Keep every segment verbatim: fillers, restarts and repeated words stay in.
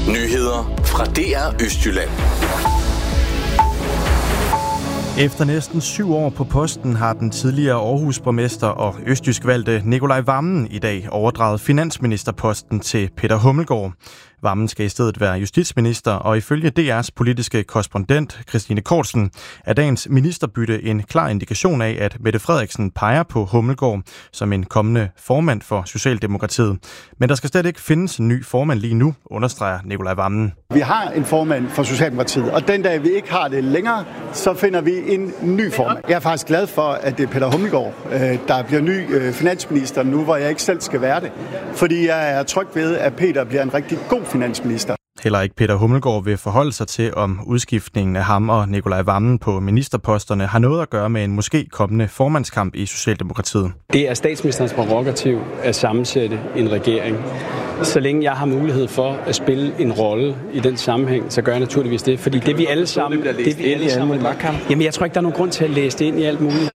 Nyheder fra D R Østjylland. Efter næsten syv år på posten har den tidligere Aarhus-borgmester og østjysk valgte Nicolai Wammen i dag overdraget finansministerposten til Peter Hummelgaard. Wammen skal i stedet være justitsminister, og ifølge D R's politiske korrespondent Christine Kortsen er dagens ministerbytte en klar indikation af, at Mette Frederiksen peger på Hummelgaard som en kommende formand for Socialdemokratiet. Men der skal slet ikke findes en ny formand lige nu, understreger Nicolai Wammen. Vi har en formand for Socialdemokratiet, og den dag vi ikke har det længere, så finder vi en ny formand. Jeg er faktisk glad for, at det er Peter Hummelgaard, der bliver ny finansminister nu, hvor jeg ikke selv skal være det. Fordi jeg er tryg ved, at Peter bliver en rigtig god finansminister. Heller ikke Peter Hummelgaard vil forholde sig til, om udskiftningen af ham og Nicolai Wammen på ministerposterne har noget at gøre med en måske kommende formandskamp i Socialdemokratiet. Det er statsministerens prerogativ at sammensætte en regering. Så længe jeg har mulighed for at spille en rolle i den sammenhæng, så gør jeg naturligvis det. Fordi det vi alle sammen... Det, det vi alle sammen jamen jeg tror ikke, der er nogen grund til at læse det ind i alt muligt.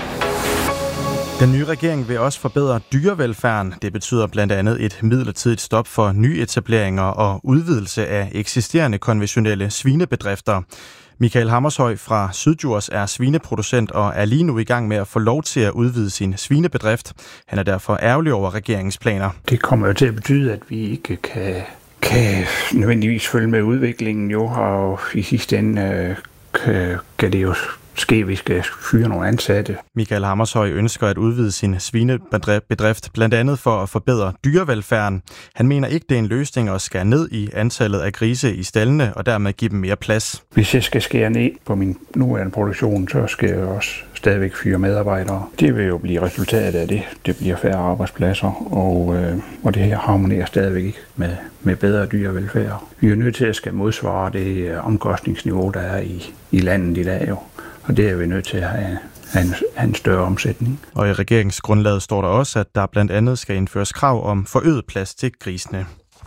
Den nye regering vil også forbedre dyrevelfærden. Det betyder blandt andet et midlertidigt stop for nyetableringer og udvidelse af eksisterende konventionelle svinebedrifter. Michael Hammershøj fra Syddjurs er svineproducent og er lige nu i gang med at få lov til at udvide sin svinebedrift. Han er derfor ærgerlig over regeringens planer. Det kommer jo til at betyde, at vi ikke kan, kan nødvendigvis følge med udviklingen, jo, og i sidste ende kan, kan det jo ske, vi skal fyre nogle ansatte. Michael Hammershøj ønsker at udvide sin svinebedrift, blandt andet for at forbedre dyrevelfærden. Han mener ikke, det er en løsning at skære ned i antallet af grise i staldene, og dermed give dem mere plads. Hvis jeg skal skære ned på min nuværende produktion, så skal jeg også stadigvæk fyre medarbejdere. Det vil jo blive resultatet af det. Det bliver færre arbejdspladser, og, øh, og det her harmonerer stadigvæk ikke med, med bedre dyrevelfærd. Vi er nødt til at skal modsvare det omkostningsniveau, der er i, i landet i dag jo. Og det er vi nødt til at have, have, en, have en større omsætning. Og i regeringsgrundlaget står der også, at der blandt andet skal indføres krav om forøget plads til grisene.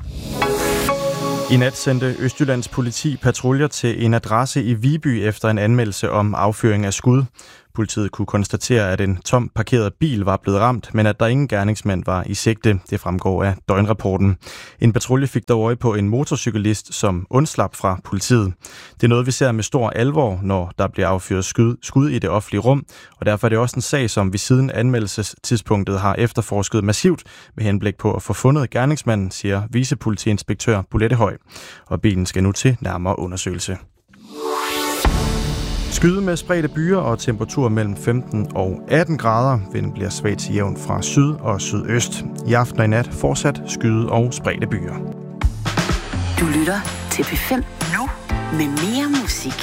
I nat sendte Østjyllands politi patruljer til en adresse i Viby efter en anmeldelse om affyring af skud. Politiet kunne konstatere, at en tom parkeret bil var blevet ramt, men at der ingen gerningsmænd var i sigte. Det fremgår af døgnrapporten. En patrulje fik dog øje på en motorcyklist, som undslap fra politiet. Det er noget, vi ser med stor alvor, når der bliver affyret skud, skud i det offentlige rum, og derfor er det også en sag, som vi siden anmeldelsestidspunktet har efterforsket massivt med henblik på at få fundet gerningsmanden, siger vicepolitiinspektør Bolette Høj. Og bilen skal nu til nærmere undersøgelse. Skyde med spredte byer og temperatur mellem femten og atten grader. Vinden bliver svag til jævn fra syd og sydøst. I aften og i nat fortsat skyde og spredte byer. Du lytter til P fem nu med mere musik.